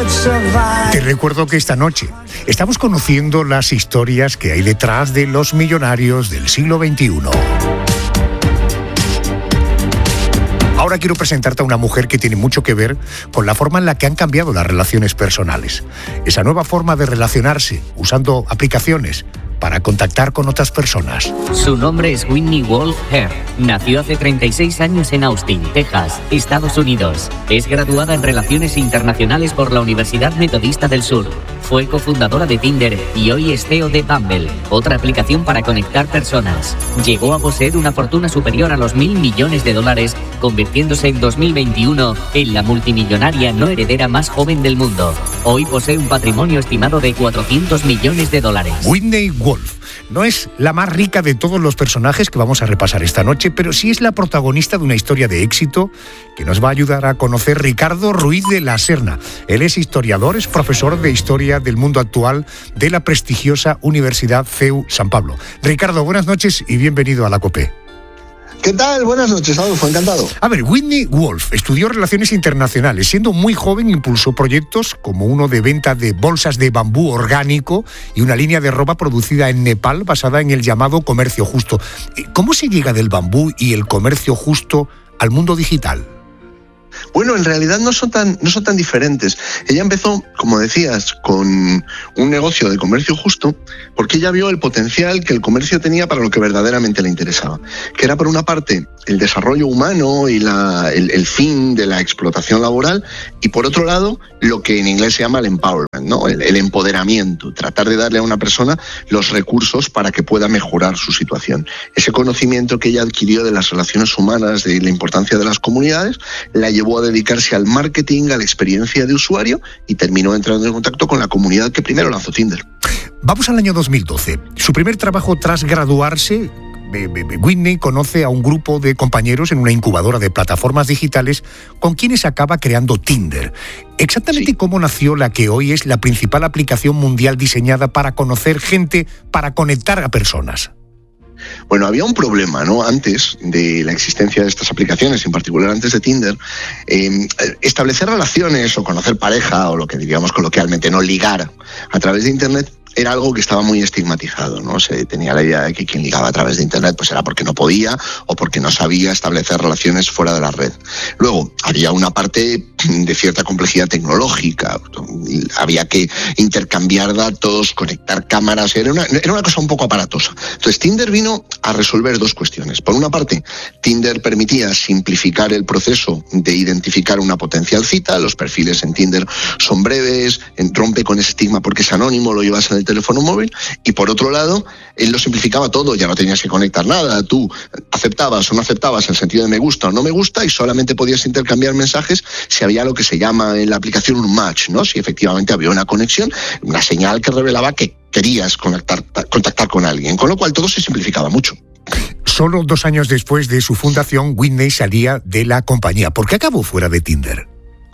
Te recuerdo que esta noche estamos conociendo las historias que hay detrás de los millonarios del siglo XXI. Ahora quiero presentarte a una mujer que tiene mucho que ver con la forma en la que han cambiado las relaciones personales. Esa nueva forma de relacionarse usando aplicaciones para contactar con otras personas. Su nombre es Whitney Wolfe Herd. Nació hace 36 años en Austin, Texas, Estados Unidos. Es graduada en Relaciones Internacionales por la Universidad Metodista del Sur. Fue cofundadora de Tinder y hoy es CEO de Bumble, otra aplicación para conectar personas. Llegó a poseer una fortuna superior a los $1.000 millones, convirtiéndose en 2021 en la multimillonaria no heredera más joven del mundo. Hoy posee un patrimonio estimado de $400 millones. Whitney Wolfe no es la más rica de todos los personajes que vamos a repasar esta noche, pero sí es la protagonista de una historia de éxito que nos va a ayudar a conocer Ricardo Ruiz de la Serna. Él es historiador, es profesor de Historia del Mundo Actual de la prestigiosa Universidad CEU San Pablo. Ricardo, buenas noches y bienvenido a la COPE. ¿Qué tal? Buenas noches, Adolfo, encantado. A ver, Whitney Wolfe estudió Relaciones Internacionales. Siendo muy joven impulsó proyectos como uno de venta de bolsas de bambú orgánico y una línea de ropa producida en Nepal basada en el llamado comercio justo. ¿Cómo se llega del bambú y el comercio justo al mundo digital? Bueno, en realidad no son tan diferentes. Ella empezó, como decías, con un negocio de comercio justo porque ella vio el potencial que el comercio tenía para lo que verdaderamente le interesaba, que era por una parte el desarrollo humano y el fin de la explotación laboral y por otro lado lo que en inglés se llama el empowerment, ¿no? El empoderamiento, tratar de darle a una persona los recursos para que pueda mejorar su situación. Ese conocimiento que ella adquirió de las relaciones humanas, de la importancia de las comunidades, la llevó a dedicarse al marketing, a la experiencia de usuario y terminó entrando en contacto con la comunidad que primero lanzó Tinder. Vamos al año 2012. Su primer trabajo tras graduarse, Whitney conoce a un grupo de compañeros en una incubadora de plataformas digitales con quienes acaba creando Tinder. Exactamente sí. ¿Cómo nació la que hoy es la principal aplicación mundial diseñada para conocer gente, para conectar a personas? Bueno, había un problema, ¿no? Antes de la existencia de estas aplicaciones, en particular antes de Tinder, establecer relaciones o conocer pareja, o lo que diríamos coloquialmente, no ligar a través de Internet, era algo que estaba muy estigmatizado, ¿no? Se tenía la idea de que quien ligaba a través de Internet pues era porque no podía o porque no sabía establecer relaciones fuera de la red. Luego, había una parte de cierta complejidad tecnológica, había que intercambiar datos, conectar cámaras, era una cosa un poco aparatosa. Entonces, Tinder vino a resolver dos cuestiones. Por una parte, Tinder permitía simplificar el proceso de identificar una potencial cita, los perfiles en Tinder son breves, rompe con ese estigma porque es anónimo, lo llevas en el teléfono móvil, y por otro lado, él lo simplificaba todo, ya no tenías que conectar nada, tú aceptabas o no aceptabas en sentido de me gusta o no me gusta y solamente podías intercambiar mensajes si había lo que se llama en la aplicación un match, ¿no? Si efectivamente había una conexión, una señal que revelaba que querías contactar con alguien, con lo cual todo se simplificaba mucho. Solo 2 años después de su fundación, Whitney salía de la compañía. ¿Por qué acabó fuera de Tinder?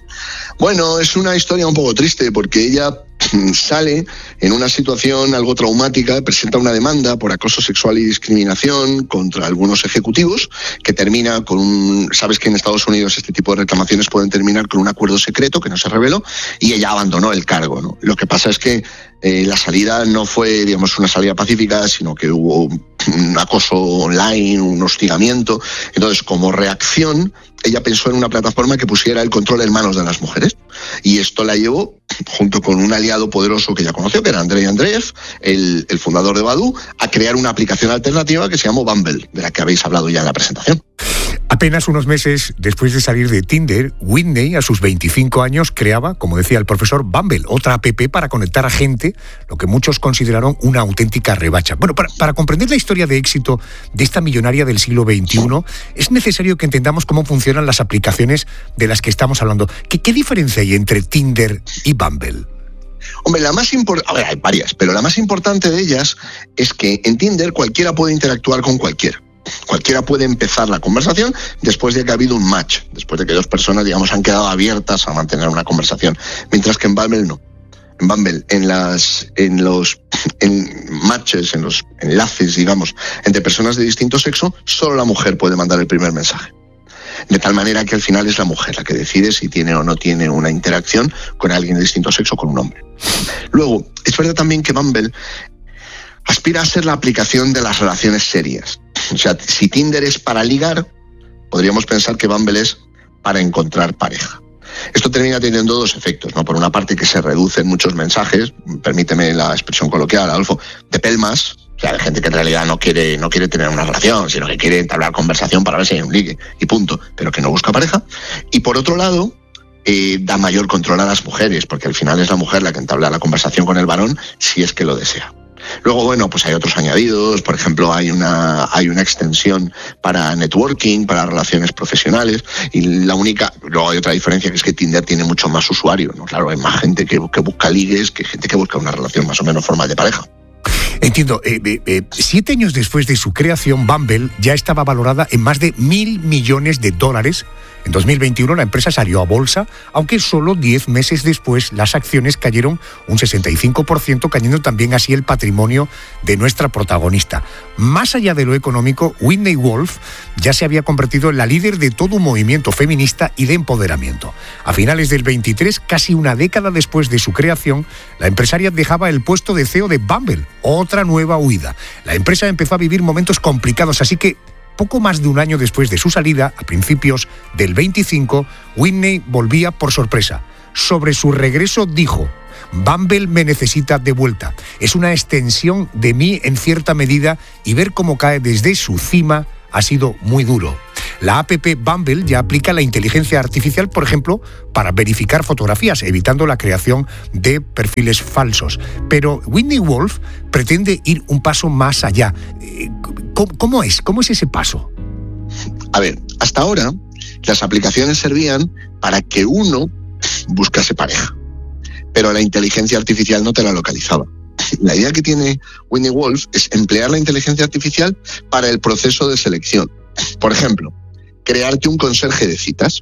Bueno, es una historia un poco triste porque ella sale en una situación algo traumática, presenta una demanda por acoso sexual y discriminación contra algunos ejecutivos que termina con sabes que en Estados Unidos este tipo de reclamaciones pueden terminar con un acuerdo secreto que no se reveló y ella abandonó el cargo, ¿no? Lo que pasa es que la salida no fue, digamos, una salida pacífica, sino que hubo un acoso online, un hostigamiento. Entonces, como reacción, ella pensó en una plataforma que pusiera el control en manos de las mujeres. Y esto la llevó, junto con un aliado poderoso que ella conoció, que era Andrei Andreev, el fundador de Badoo, a crear una aplicación alternativa que se llamó Bumble, de la que habéis hablado ya en la presentación. Apenas unos meses después de salir de Tinder, Whitney, a sus 25 años, creaba, como decía el profesor, Bumble, otra app para conectar a gente, lo que muchos consideraron una auténtica rebacha. Bueno, para comprender la historia de éxito de esta millonaria del siglo XXI, es necesario que entendamos cómo funcionan las aplicaciones de las que estamos hablando. ¿Qué diferencia hay entre Tinder y Bumble? Hombre, hay varias, pero la más importante de ellas es que en Tinder cualquiera puede interactuar con cualquiera. Cualquiera puede empezar la conversación después de que ha habido un match, después de que dos personas, digamos, han quedado abiertas a mantener una conversación, mientras que en Bumble no. En Bumble, en los matches, en los enlaces, digamos, entre personas de distinto sexo, solo la mujer puede mandar el primer mensaje. De tal manera que al final es la mujer la que decide si tiene o no tiene una interacción con alguien de distinto sexo, con un hombre. Luego, es verdad también que Bumble aspira a ser la aplicación de las relaciones serias. O sea, si Tinder es para ligar, podríamos pensar que Bumble es para encontrar pareja. Esto termina teniendo dos efectos, ¿no? Por una parte, que se reducen muchos mensajes, permíteme la expresión coloquial, Adolfo, de pelmas, o sea, de gente que en realidad no quiere tener una relación, sino que quiere entablar conversación para ver si hay un ligue y punto, pero que no busca pareja. Y por otro lado, da mayor control a las mujeres, porque al final es la mujer la que entabla la conversación con el varón si es que lo desea. Luego, bueno, pues hay otros añadidos, por ejemplo, hay una extensión para networking, para relaciones profesionales, y luego hay otra diferencia, que es que Tinder tiene mucho más usuarios, ¿no? Claro, hay más gente que busca ligues que gente que busca una relación más o menos formal de pareja. Entiendo. 7 años después de su creación, Bumble ya estaba valorada en más de $1.000 millones. En 2021 la empresa salió a bolsa, aunque solo 10 meses después las acciones cayeron un 65%, cayendo también así el patrimonio de nuestra protagonista. Más allá de lo económico, Whitney Wolfe ya se había convertido en la líder de todo un movimiento feminista y de empoderamiento. A finales del 23, casi una década después de su creación, la empresaria dejaba el puesto de CEO de Bumble, otra nueva huida. La empresa empezó a vivir momentos complicados, así que poco más de un año después de su salida, a principios del 25, Whitney volvía por sorpresa. Sobre su regreso dijo: Bumble me necesita de vuelta. Es una extensión de mí en cierta medida y ver cómo cae desde su cima ha sido muy duro. La app Bumble ya aplica la inteligencia artificial, por ejemplo, para verificar fotografías, evitando la creación de perfiles falsos. Pero Whitney Wolfe pretende ir un paso más allá. ¿Cómo es ese paso? A ver, hasta ahora las aplicaciones servían para que uno buscase pareja, pero la inteligencia artificial no te la localizaba. La idea que tiene Whitney Wolfe es emplear la inteligencia artificial para el proceso de selección. Por ejemplo, crearte un conserje de citas,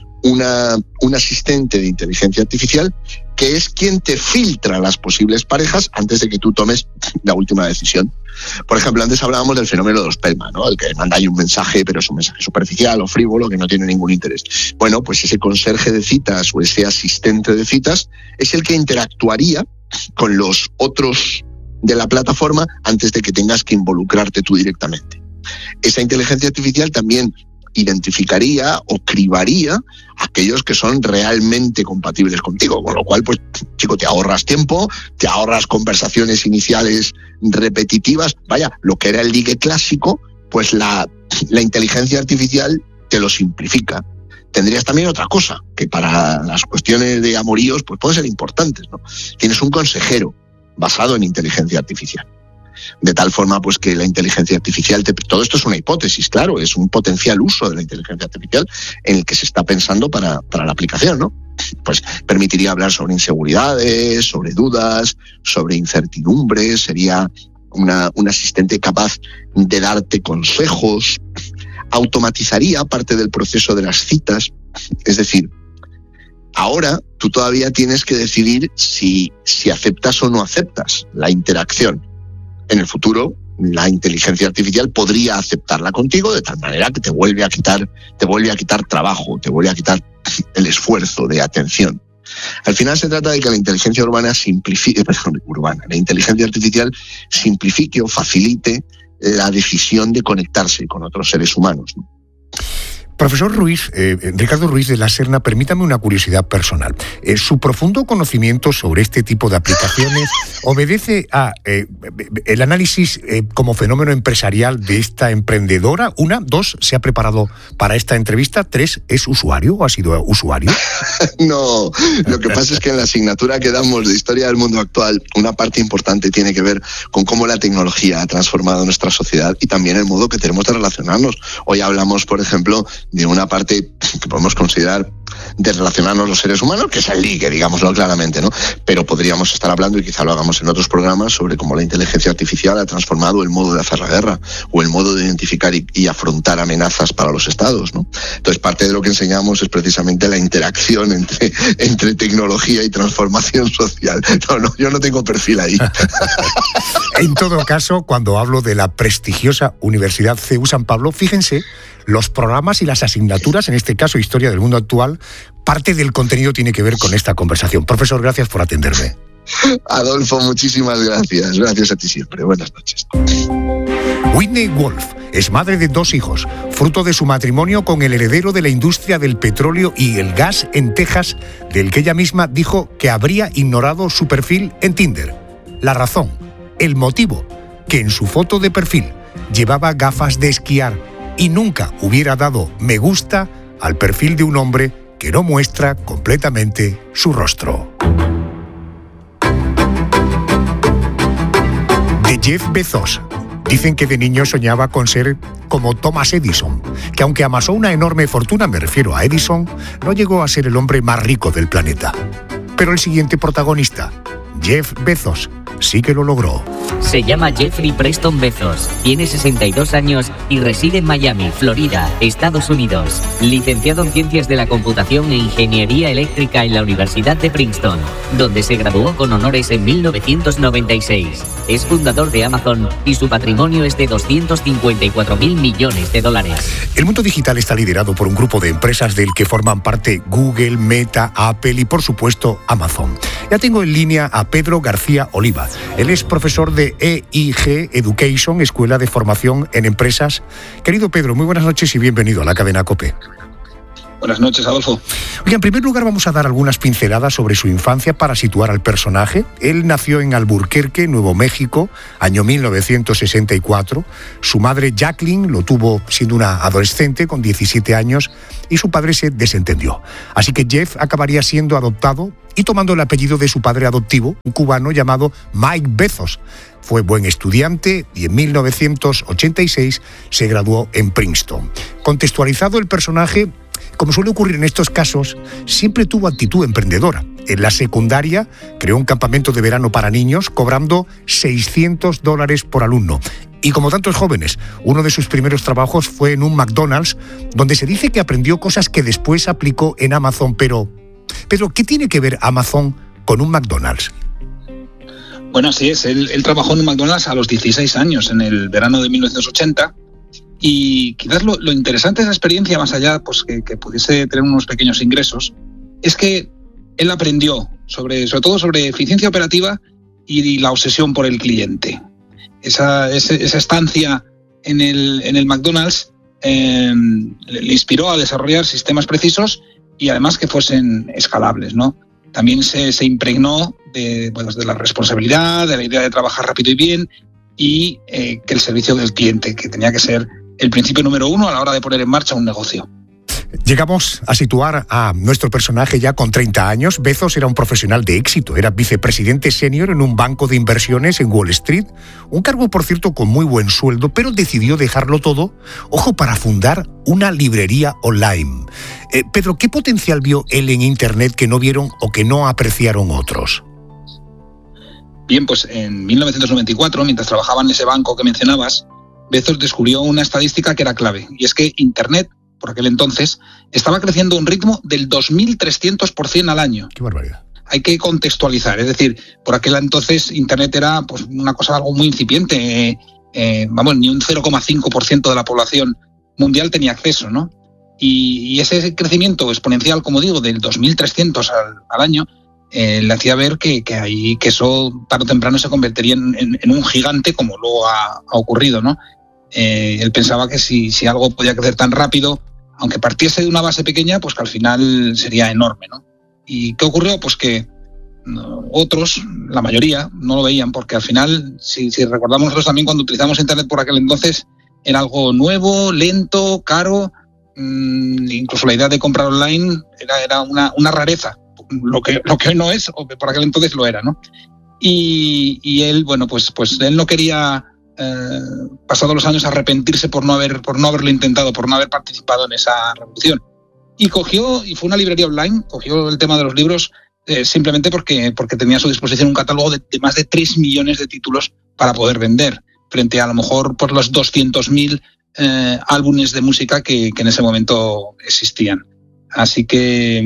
un asistente de inteligencia artificial que es quien te filtra las posibles parejas antes de que tú tomes la última decisión. Por ejemplo, antes hablábamos del fenómeno de los pelma, ¿no? El que manda ahí un mensaje, pero es un mensaje superficial o frívolo que no tiene ningún interés. Bueno, pues ese conserje de citas o ese asistente de citas es el que interactuaría con los otros de la plataforma antes de que tengas que involucrarte tú directamente. Esa inteligencia artificial también identificaría o cribaría aquellos que son realmente compatibles contigo, con lo cual, pues, chico, te ahorras tiempo, te ahorras conversaciones iniciales repetitivas. Vaya, lo que era el ligue clásico, pues la inteligencia artificial te lo simplifica. Tendrías también otra cosa, que para las cuestiones de amoríos, pues pueden ser importantes, ¿no? Tienes un consejero basado en inteligencia artificial. De tal forma, pues, que la inteligencia artificial, todo esto es una hipótesis, claro, es un potencial uso de la inteligencia artificial en el que se está pensando para la aplicación, ¿no? Pues permitiría hablar sobre inseguridades, sobre dudas, sobre incertidumbres, sería un asistente capaz de darte consejos, automatizaría parte del proceso de las citas, es decir, ahora tú todavía tienes que decidir si aceptas o no aceptas la interacción. En el futuro, la inteligencia artificial podría aceptarla contigo de tal manera que te vuelve a quitar trabajo, te vuelve a quitar el esfuerzo de atención. Al final se trata de que la inteligencia la inteligencia artificial simplifique o facilite la decisión de conectarse con otros seres humanos, ¿no? Profesor Ruiz, Ricardo Ruiz de la Serna, permítame una curiosidad personal. ¿Su profundo conocimiento sobre este tipo de aplicaciones obedece a el análisis como fenómeno empresarial de esta emprendedora? 1, 2, ¿se ha preparado para esta entrevista? 3, ¿es usuario o ha sido usuario? No, lo que pasa es que en la asignatura que damos de Historia del Mundo Actual, una parte importante tiene que ver con cómo la tecnología ha transformado nuestra sociedad y también el modo que tenemos de relacionarnos. Hoy hablamos, por ejemplo, de una parte que podemos considerar de relacionarnos los seres humanos, que es el ligue, digámoslo claramente, ¿no? Pero podríamos estar hablando, y quizá lo hagamos en otros programas, sobre cómo la inteligencia artificial ha transformado el modo de hacer la guerra o el modo de identificar y afrontar amenazas para los estados, ¿no? Entonces, parte de lo que enseñamos es precisamente la interacción entre tecnología y transformación social. No, yo no tengo perfil ahí. En todo caso, cuando hablo de la prestigiosa Universidad CEU San Pablo, fíjense, los programas y las asignaturas, en este caso Historia del Mundo Actual, parte del contenido tiene que ver con esta conversación. Profesor, gracias por atenderme. Adolfo, muchísimas gracias. Gracias a ti siempre. Buenas noches. Whitney Wolf es madre de 2 hijos, fruto de su matrimonio con el heredero de la industria del petróleo y el gas en Texas, del que ella misma dijo que habría ignorado su perfil en Tinder. La razón, el motivo, que en su foto de perfil llevaba gafas de esquiar y nunca hubiera dado me gusta al perfil de un hombre que no muestra completamente su rostro. De Jeff Bezos dicen que de niño soñaba con ser como Thomas Edison, que aunque amasó una enorme fortuna, me refiero a Edison, no llegó a ser el hombre más rico del planeta. Pero el siguiente protagonista, Jeff Bezos, sí que lo logró. Se llama Jeffrey Preston Bezos, tiene 62 años y reside en Miami, Florida, Estados Unidos. Licenciado en Ciencias de la Computación e Ingeniería Eléctrica en la Universidad de Princeton, donde se graduó con honores en 1996. Es fundador de Amazon y su patrimonio es de $254.000 millones. El mundo digital está liderado por un grupo de empresas del que forman parte Google, Meta, Apple y, por supuesto, Amazon. Ya tengo en línea a Pedro García Oliva. Él es profesor de EIG Education, Escuela de Formación en Empresas. Querido Pedro, muy buenas noches y bienvenido a la cadena COPE. Buenas noches, Adolfo. Oiga, en primer lugar vamos a dar algunas pinceladas sobre su infancia para situar al personaje. Él nació en Albuquerque, Nuevo México, año 1964. Su madre, Jacqueline, lo tuvo siendo una adolescente con 17 años y su padre se desentendió. Así que Jeff acabaría siendo adoptado y tomando el apellido de su padre adoptivo, un cubano llamado Mike Bezos. Fue buen estudiante y en 1986 se graduó en Princeton. Contextualizado el personaje, como suele ocurrir en estos casos, siempre tuvo actitud emprendedora. En la secundaria creó un campamento de verano para niños, cobrando $600 por alumno. Y como tantos jóvenes, uno de sus primeros trabajos fue en un McDonald's, donde se dice que aprendió cosas que después aplicó en Amazon. Pero, Pedro, ¿qué tiene que ver Amazon con un McDonald's? Bueno, así es. Él trabajó en un McDonald's a los 16 años, en el verano de 1980. Y quizás lo interesante de esa experiencia, más allá pues que pudiese tener unos pequeños ingresos, es que él aprendió sobre todo sobre eficiencia operativa y la obsesión por el cliente. Esa estancia en el McDonald's le inspiró a desarrollar sistemas precisos y además que fuesen escalables, ¿no? También se impregnó de la responsabilidad, de la idea de trabajar rápido y bien y que el servicio del cliente, que tenía que ser el principio número 1 a la hora de poner en marcha un negocio. Llegamos a situar a nuestro personaje ya con 30 años. Bezos era un profesional de éxito, era vicepresidente senior en un banco de inversiones en Wall Street, un cargo, por cierto, con muy buen sueldo, pero decidió dejarlo todo, ojo, para fundar una librería online. Pedro, ¿qué potencial vio él en Internet que no vieron o que no apreciaron otros? Bien, pues en 1994, mientras trabajaba en ese banco que mencionabas, Bezos descubrió una estadística que era clave, y es que Internet, por aquel entonces, estaba creciendo a un ritmo del 2.300% al año. ¡Qué barbaridad! Hay que contextualizar, es decir, por aquel entonces Internet era pues una cosa algo muy incipiente, ni un 0,5% de la población mundial tenía acceso, ¿no? Y ese crecimiento exponencial, como digo, del 2.300 al año, le hacía ver que eso tarde o temprano se convertiría en un gigante, como luego ha ocurrido, ¿no? Él pensaba que si algo podía crecer tan rápido, aunque partiese de una base pequeña, pues que al final sería enorme, ¿no? ¿Y qué ocurrió? Pues que otros, la mayoría, no lo veían, porque al final, si recordamos nosotros también cuando utilizamos Internet por aquel entonces, era algo nuevo, lento, caro, incluso la idea de comprar online era una rareza, lo que hoy no es, o por aquel entonces lo era, ¿no? Y él, bueno, pues él no quería, pasados los años, arrepentirse por no haberlo intentado, por no haber participado en esa revolución. y fue una librería online, cogió el tema de los libros simplemente porque tenía a su disposición un catálogo de más de 3 millones de títulos para poder vender, frente a lo mejor por los 200.000 álbumes de música que en ese momento existían. Así que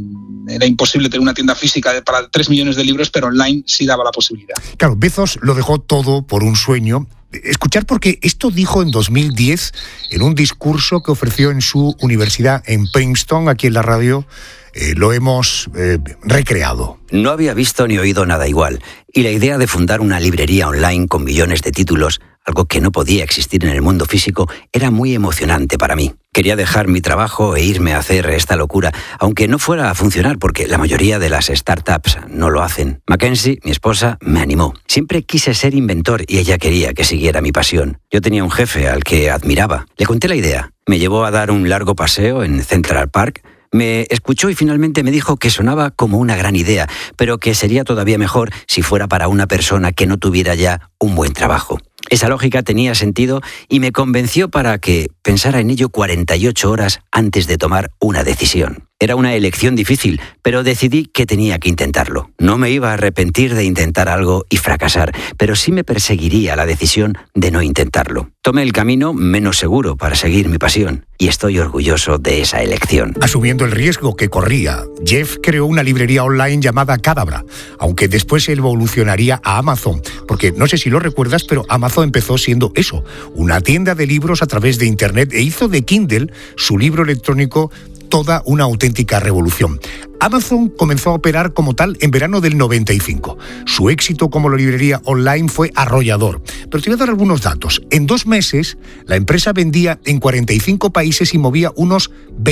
era imposible tener una tienda física para 3 millones de libros, pero online sí daba la posibilidad. Claro, Bezos lo dejó todo por un sueño. Escuchar, porque esto dijo en 2010 en un discurso que ofreció en su universidad en Princeton, aquí en la radio. Lo hemos recreado. No había visto ni oído nada igual, y la idea de fundar una librería online con millones de títulos, algo que no podía existir en el mundo físico, era muy emocionante para mí. Quería dejar mi trabajo e irme a hacer esta locura, aunque no fuera a funcionar, porque la mayoría de las startups no lo hacen. Mackenzie, mi esposa, me animó. Siempre quise ser inventor y ella quería que siguiera mi pasión. Yo tenía un jefe al que admiraba. Le conté la idea. Me llevó a dar un largo paseo en Central Park. Me escuchó y finalmente me dijo que sonaba como una gran idea, pero que sería todavía mejor si fuera para una persona que no tuviera ya un buen trabajo. Esa lógica tenía sentido y me convenció para que pensara en ello 48 horas antes de tomar una decisión. Era una elección difícil, pero decidí que tenía que intentarlo. No me iba a arrepentir de intentar algo y fracasar, pero sí me perseguiría la decisión de no intentarlo. Tomé el camino menos seguro para seguir mi pasión y estoy orgulloso de esa elección. Asumiendo el riesgo que corría, Jeff creó una librería online llamada Cadabra, aunque después evolucionaría a Amazon, porque no sé si lo recuerdas, pero Amazon empezó siendo eso, una tienda de libros a través de Internet, e hizo de Kindle, su libro electrónico, toda una auténtica revolución. Amazon comenzó a operar como tal en verano del 95. Su éxito como librería online fue arrollador. Pero te voy a dar algunos datos. En 2 meses, la empresa vendía en 45 países y movía unos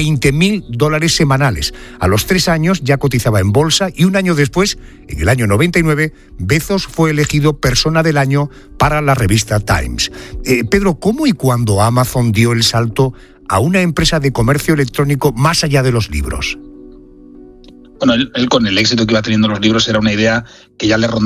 $20.000 semanales. A los 3 años ya cotizaba en bolsa y un año después, en el año 99, Bezos fue elegido persona del año para la revista Times. Pedro, ¿cómo y cuándo Amazon dio el salto a una empresa de comercio electrónico más allá de los libros? Bueno, él con el éxito que iba teniendo los libros era una idea que ya le rondaba